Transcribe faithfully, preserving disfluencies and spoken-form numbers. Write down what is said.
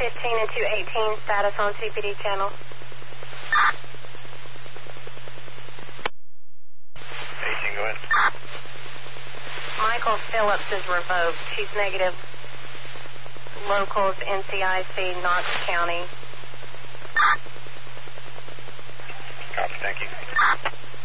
fifteen and two eighteen, status on C P D channel. eighteen, go ahead. Michael Phillips is revoked. She's negative. Locals, N C I C, Knox County. Copy, thank you.